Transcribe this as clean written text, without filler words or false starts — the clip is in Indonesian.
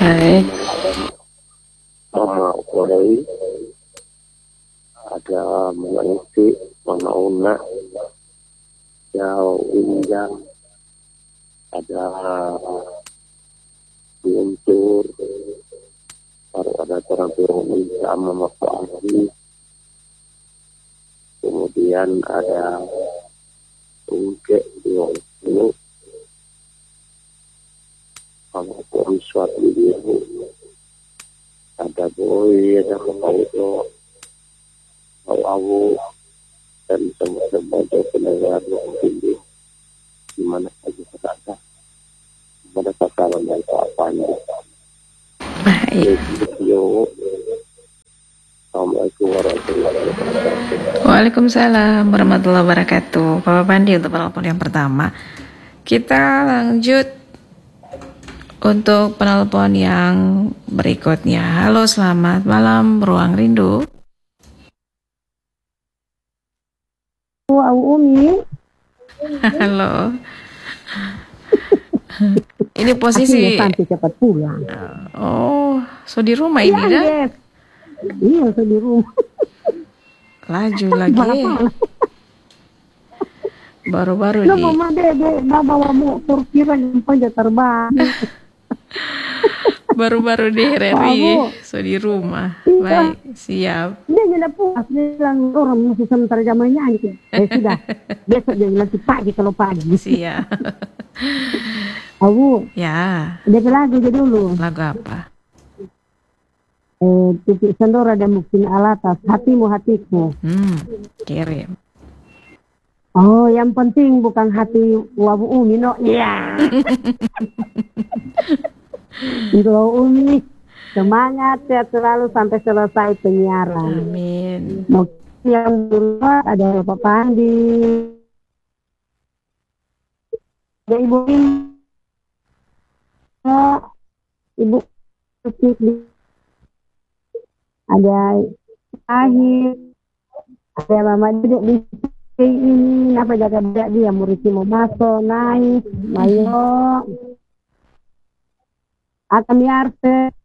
Baik. Korea ada Malaysia, Manauna, Jauh Injang, ada Guntur, baru ada turun sama Mako Aji, kemudian ada Ungke Dulu, sama suatu video, ada Boy, ada Kepauto, Awu, dan semua pendengar yang tinggi, di mana saja berada, pada sasaran dan apanya. Baik. Yo, Assalamualaikum warahmatullahi wabarakatuh. Waalaikumsalam warahmatullahi wabarakatuh. Bapak Pandi untuk penelpon yang pertama. Kita lanjut untuk penelpon yang berikutnya. Halo, selamat malam Ruang Rindu. Umi. Halo. Ini posisi Santi cepat pulang. Oh, so di rumah ini dah. Yes. Iya, so di rumah. Laju lagi. Baru-baru Lo di mama dede bawa motor kira yang panjang terbang. baru-baru di RRI, so di rumah. Iya. Baik, siap. Dia jadi puas, dia bilang orang masih sementara zamannya gitu. Sudah, besok dia bilang pagi kalau pagi. Siap. Awu, Ya, dia lagu aja dulu. lagu apa? Titik Sandora dan Muksin Alatas, hatimu hatiku. Kirim. Oh, yang penting bukan hati Wabu Umi, no. Iya. Untuk Umi, semangat sehat selalu sampai selesai penyiaran. Amin. Mungkin yang dulu ada Bapak Pandi, ada Ibu Ibu ada Ahir, ada Mama Dedek di ini, apa jaga dia murid mau masuk, naik, Mayo, Akam Yarte,